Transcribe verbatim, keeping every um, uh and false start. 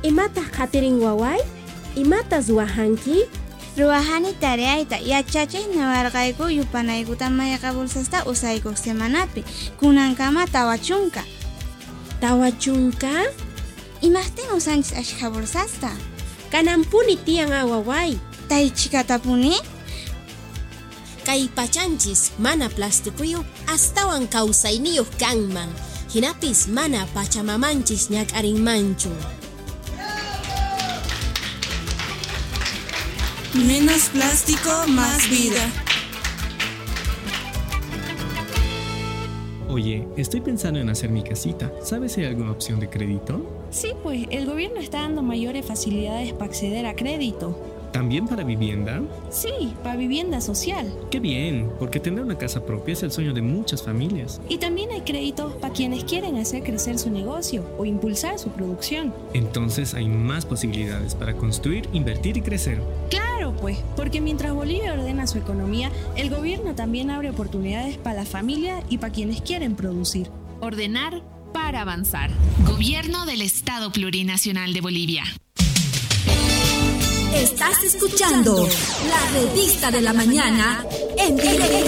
Imataq qhatirin waway? Imatas wahanki? Ruwahani tareayta yachachik nawarqayku yupanaykuta mayqa bolsasta usaykuq semanapi kunankama tawachunka. Tawachunka? Imaqtin usanchis ashkha bolsasta? Kanampuni tiyan awaway. Taychikatapuni? Kay pachanchis mana plastikuyu astawan kawsayniyuq kanman. Hinapis mana pachamamanchis ñak'arinmanchu. Menos plástico, más vida. Oye, estoy pensando en hacer mi casita. ¿Sabes si hay alguna opción de crédito? Sí, pues el gobierno está dando mayores facilidades para acceder a crédito. ¿También para vivienda? Sí, para vivienda social. ¡Qué bien! Porque tener una casa propia es el sueño de muchas familias. Y también hay créditos para quienes quieren hacer crecer su negocio o impulsar su producción. Entonces hay más posibilidades para construir, invertir y crecer. Claro, pues, porque mientras Bolivia ordena su economía, el gobierno también abre oportunidades para la familia y para quienes quieren producir. Ordenar para avanzar. Gobierno del Estado Plurinacional de Bolivia. Estás escuchando la revista de la mañana en directo.